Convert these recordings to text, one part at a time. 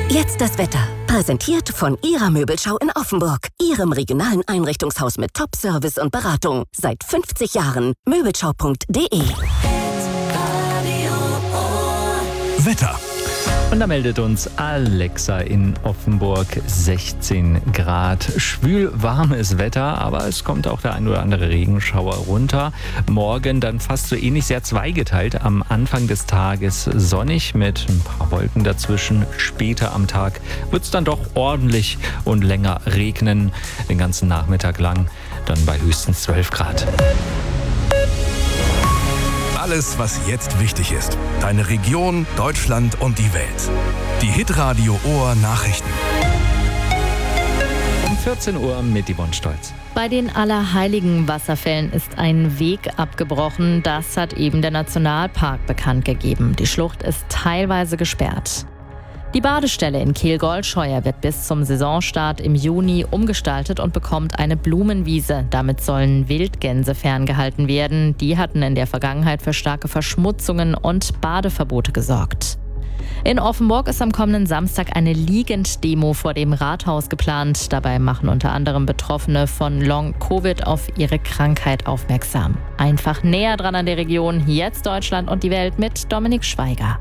Jetzt das Wetter. Präsentiert von Ihrer Möbelschau in Offenburg. Ihrem regionalen Einrichtungshaus mit Top-Service und Beratung. Seit 50 Jahren. Möbelschau.de. Wetter. Und da meldet uns Alexa in Offenburg 16 Grad. Schwül warmes Wetter, aber es kommt auch der ein oder andere Regenschauer runter. Morgen dann fast so ähnlich, sehr zweigeteilt. Am Anfang des Tages sonnig mit ein paar Wolken dazwischen. Später am Tag wird es dann doch ordentlich und länger regnen. Den ganzen Nachmittag lang, dann bei höchstens 12 Grad. Alles, was jetzt wichtig ist. Deine Region, Deutschland und die Welt. Die Hitradio Ohr Nachrichten. Um 14 Uhr mit Yvonne Stolz. Bei den Allerheiligen Wasserfällen ist ein Weg abgebrochen. Das hat eben der Nationalpark bekannt gegeben. Die Schlucht ist teilweise gesperrt. Die Badestelle in Kehl-Goldscheuer wird bis zum Saisonstart im Juni umgestaltet und bekommt eine Blumenwiese. Damit sollen Wildgänse ferngehalten werden. Die hatten in der Vergangenheit für starke Verschmutzungen und Badeverbote gesorgt. In Offenburg ist am kommenden Samstag eine Liegenddemo vor dem Rathaus geplant. Dabei machen unter anderem Betroffene von Long-Covid auf ihre Krankheit aufmerksam. Einfach näher dran an der Region. Jetzt Deutschland und die Welt mit Dominik Schweiger.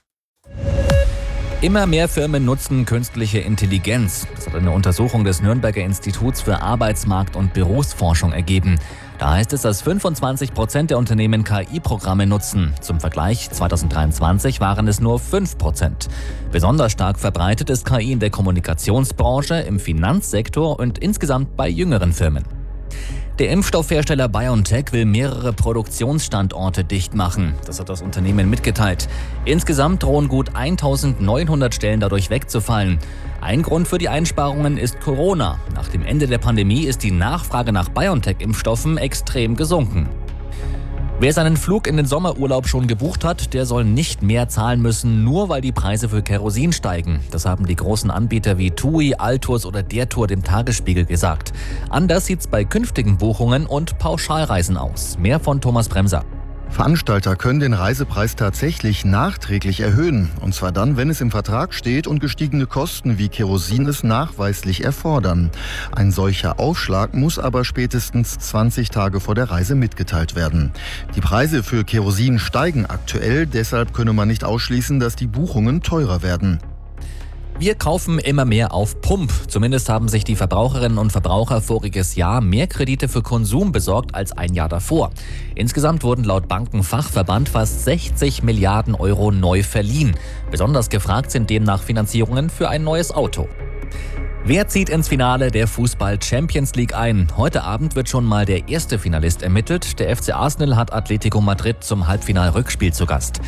Immer mehr Firmen nutzen künstliche Intelligenz. Das hat eine Untersuchung des Nürnberger Instituts für Arbeitsmarkt- und Berufsforschung ergeben. Da heißt es, dass 25% der Unternehmen KI-Programme nutzen. Zum Vergleich, 2023 waren es nur 5%. Besonders stark verbreitet ist KI in der Kommunikationsbranche, im Finanzsektor und insgesamt bei jüngeren Firmen. Der Impfstoffhersteller BioNTech will mehrere Produktionsstandorte dicht machen. Das hat das Unternehmen mitgeteilt. Insgesamt drohen gut 1900 Stellen dadurch wegzufallen. Ein Grund für die Einsparungen ist Corona. Nach dem Ende der Pandemie ist die Nachfrage nach BioNTech-Impfstoffen extrem gesunken. Wer seinen Flug in den Sommerurlaub schon gebucht hat, der soll nicht mehr zahlen müssen, nur weil die Preise für Kerosin steigen. Das haben die großen Anbieter wie TUI, Altours oder der Tour dem Tagesspiegel gesagt. Anders sieht's bei künftigen Buchungen und Pauschalreisen aus. Mehr von Thomas Bremser. Veranstalter können den Reisepreis tatsächlich nachträglich erhöhen. Und zwar dann, wenn es im Vertrag steht und gestiegene Kosten wie Kerosin es nachweislich erfordern. Ein solcher Aufschlag muss aber spätestens 20 Tage vor der Reise mitgeteilt werden. Die Preise für Kerosin steigen aktuell, deshalb könne man nicht ausschließen, dass die Buchungen teurer werden. Wir kaufen immer mehr auf Pump. Zumindest haben sich die Verbraucherinnen und Verbraucher voriges Jahr mehr Kredite für Konsum besorgt als ein Jahr davor. Insgesamt wurden laut Bankenfachverband fast 60 Milliarden Euro neu verliehen. Besonders gefragt sind demnach Finanzierungen für ein neues Auto. Wer zieht ins Finale der Fußball-Champions League ein? Heute Abend wird schon mal der erste Finalist ermittelt. Der FC Arsenal hat Atletico Madrid zum Halbfinal-Rückspiel zu Gast.